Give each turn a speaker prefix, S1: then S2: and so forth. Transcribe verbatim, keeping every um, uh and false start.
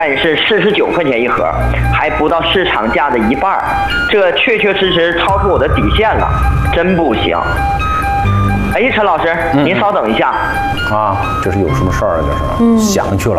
S1: 但是四十九块钱一盒，还不到市场价的一半，这确确实实超出我的底线了，真不行。哎，陈老师，嗯、您稍等一下。
S2: 啊，这是有什么事儿啊？这是、嗯、想去了。